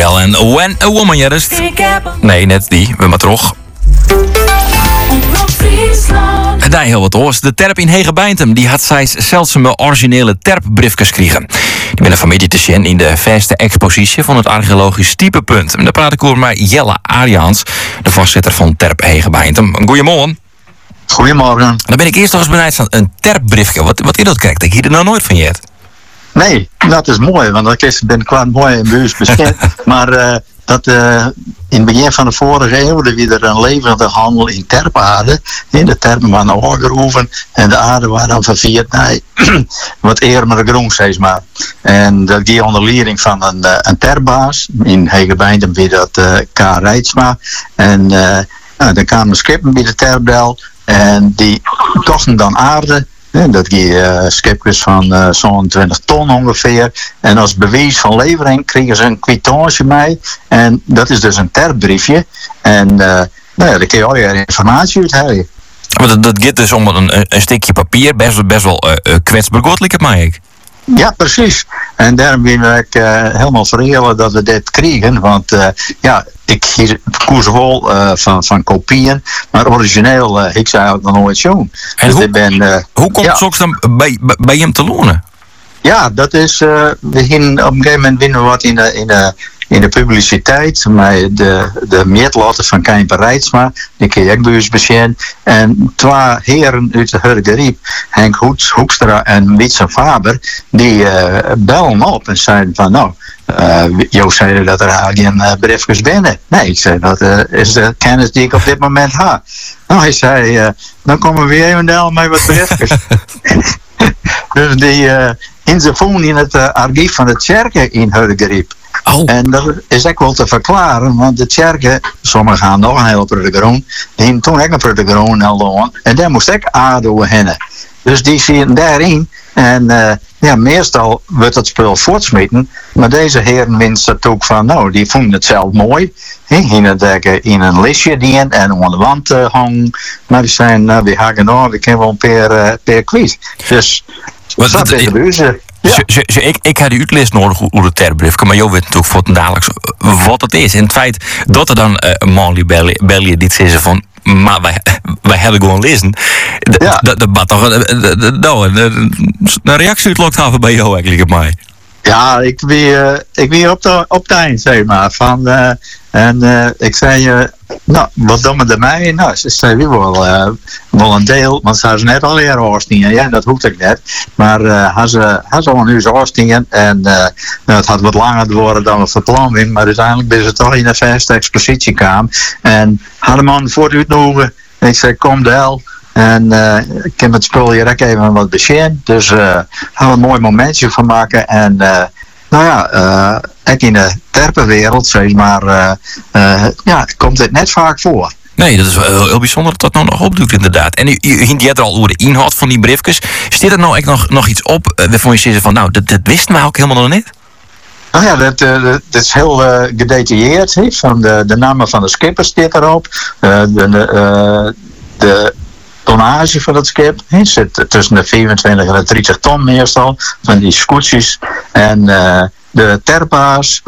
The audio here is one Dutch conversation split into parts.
Gabriel en When a Woman Just. Nee, net die. We maar terug. Daar heel wat oors. De terp in Hegebeintem die had zij zeldzame originele terpbriefjes kregen. Die ben van midden te zien in de verste expositie van het archeologisch typepunt. En daar praat ik over met Jelle Ariaans, de voorzitter van Terp Hegebeintem. Goedemorgen. Goedemorgen. Dan ben ik eerst nog eens benieuwd van een terpbriefje. Wat is dat? Kijk, ik hier er nou nooit van jet. Nee, dat is mooi, want ben ik qua mooi in buurt bekend. Maar in het begin van de vorige eeuw er een levende handel in terpaarden. De terpen waren opgeroepen en de aarde waren dan vervierd naar wat eerder grond, zeg maar. En dat ging onder leiding van een terpbaas. In Hegebeintem bij dat K. Rijtsma. En dan kwamen schepen bij de terpdel en die kochten dan aarde. Dat ging schipjes van zo'n 20 ton ongeveer. En als bewijs van levering kregen ze een kwitantie mee. En dat is dus een terpbriefje. En daar kun je al je informatie uit hebben. Maar dat gaat dus om een stukje papier. Best wel kwetsbaar, ik het. Ja, precies. En daarom ben ik helemaal verhelen dat we dit kregen. Want ik koers wel van kopieën, maar origineel ik zei ook nog nooit zo. En dus hoe komt het soms dan bij hem te lonen? Ja, dat is, we gingen op een gegeven moment winnen we wat in de publiciteit. Met de meertlotten van Keimper Rijtsma, die kun je ook bij ons bezien. En twee heren uit de Hurgeriep, Henk Hoekstra en Wietse Faber, die bellen op en zeiden van Joost zei dat er geen briefjes binnen. Nee, ik zei dat is de kennis die ik op dit moment heb. Nou, hij zei, dan komen we weer even met wat briefjes. Dus die in zijn phone in het archief van de kerken in Hurgeriep. Oh. En dat is ook wel te verklaren, want de kerken, sommigen gaan nog een hele pruttegroen, die hebben toen ook een pruttegroen al en daar moest ik aarde heen. Dus die zitten daarin en meestal wordt het spul voortsmieten, maar deze heren winsten het ook van, die vonden het zelf mooi. In een listje die en aan de wand hangen, maar die zijn, we haken nog, we kunnen wel een per kwijt. Dus dat is de buurzen. Ja. Ik had de uitlees nodig hoe de terpbrief, maar Jo weet natuurlijk voor het dadelijks wat het is. En het feit dat er dan een man België dit zeggen van, maar wij hebben gewoon lezen. Dat bad toch een reactie uitlokt hebben bij jou eigenlijk op mij. Ja, ik weer op het eind, zeg maar. Ik zei, wat doen we ermee? Nou, ze zei wel een deel, want ze hadden net al hier oorstingen. Ja, dat hoeft ik net. Maar ze al een uur oorstingen en het had wat langer worden dan we verpland hebben. Maar uiteindelijk is het toch in een verste expositie kwam. En hadden man voor het uitnodigen. Ik zei, kom de hel. En ik heb het spul hier ook even wat bezien. Dus gaan we een mooi momentje van maken. En ook in de terpenwereld, zeg maar, komt dit net vaak voor. Nee, dat is wel heel bijzonder dat dat nou nog opdoet inderdaad. En u ging er al over de inhoud van die briefjes. Staat er nou echt nog iets op waarvan je zegt van, dat wisten we ook helemaal nog niet? Nou ja, dat is heel gedetailleerd. Van de namen van de skippers staat erop. De tonnage van het schip zit tussen de 24 en de 30 ton meestal. Van die scootjes. En de terpa's,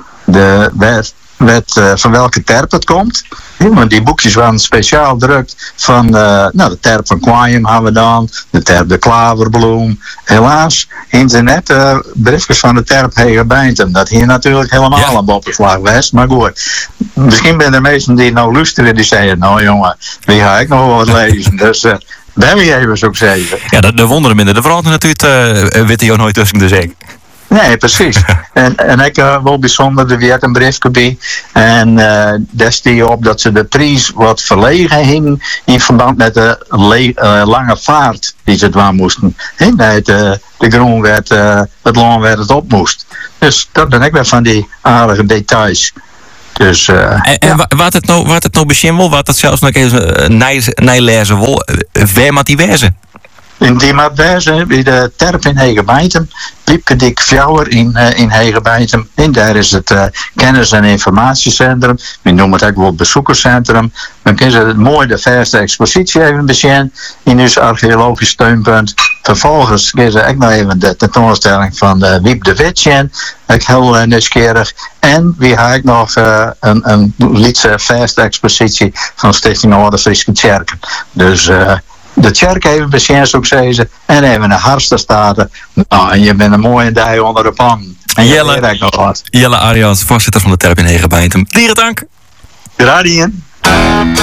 van welke terp het komt. Want die boekjes waren speciaal drukt van de terp van Quaiem hebben we dan, de terp de Klaverbloem. Helaas, internet briefjes van de terp Hegebeintem. Dat hier natuurlijk helemaal een boppenslag was, maar goed. Misschien ben er mensen die nou luisteren die zeggen, nou jongen, die ga ik nog wel wat lezen. Dus ben je even zo zeggen. Ja, dat wonderen minder. De veranderen natuurlijk witte je nooit tussen de zee. Nee, precies. en ik wel bijzonder, er werd een briefje bij. En daar stier je op dat ze de prijs wat verlegen hingen in verband met de lange vaart die ze doen moesten. Dat de groen werd, het loon werd het op moest. Dus dat ben ik weer van die aardige details. Dus, wat het nou bezien wil, wat het zelfs nog eens nijlezen wil, waar moet die wezen? In die maat wezen bij de Terp in Hegebeitem, Piepke Dik Fjouwer in Hegebeitem. En daar is het kennis- en informatiecentrum. We noemen het ook wel bezoekerscentrum. Dan kunnen ze het mooi de verste expositie even bezien in ons archeologisch steunpunt. Vervolgens kunnen ze ook nog even de tentoonstelling van Wiep de Witjen. Ik heel nieuwsgierig. En wie heb ik nog een lietse verste expositie van Stichting Orde Friese Kerken. Dus de kerk even bezien, zou ik zeggen. En even een Harsterstaten. Nou, en je bent een mooie dag onder de pan. En Jelle Arians, voorzitter van de Terp in Hegebeitem. Dieren dank. Gradien.